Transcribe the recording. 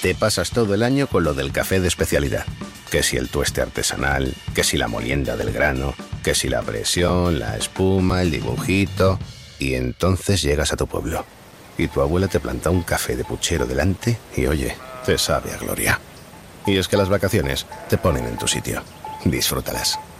Te pasas todo el año con lo del café de especialidad. Que si el tueste artesanal, que si la molienda del grano, que si la presión, la espuma, el dibujito... Y entonces llegas a tu pueblo. Y tu abuela te planta un café de puchero delante y, oye, te sabe a gloria. Y es que las vacaciones te ponen en tu sitio. Disfrútalas.